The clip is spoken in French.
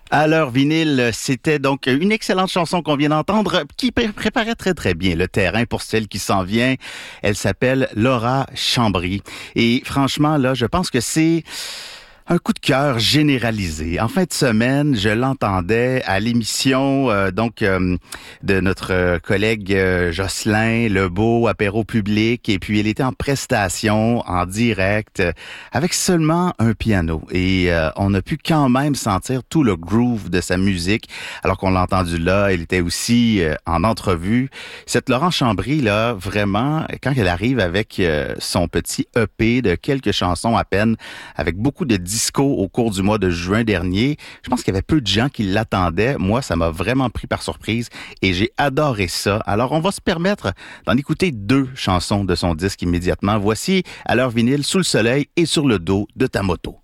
À l'heure vinyle, c'était donc une excellente chanson qu'on vient d'entendre qui préparait très très bien le terrain pour celle qui s'en vient. Elle s'appelle Laura Chambry. Et franchement, là, je pense que c'est un coup de cœur généralisé. En fin de semaine, je l'entendais à l'émission de notre collègue Jocelyn Lebeau, Apéro Public, et puis elle était en prestation, en direct, avec seulement un piano. Et on a pu quand même sentir tout le groove de sa musique, alors qu'on l'a entendu là. Elle était aussi en entrevue. Cette Laura Chambry, là, vraiment, quand elle arrive avec son petit EP de quelques chansons à peine, avec beaucoup de disco au cours du mois de juin dernier. Je pense qu'il y avait peu de gens qui l'attendaient. Moi, ça m'a vraiment pris par surprise et j'ai adoré ça. Alors, on va se permettre d'en écouter deux chansons de son disque immédiatement. Voici, à l'heure vinyle, Sous le soleil et Sur le dos de ta moto.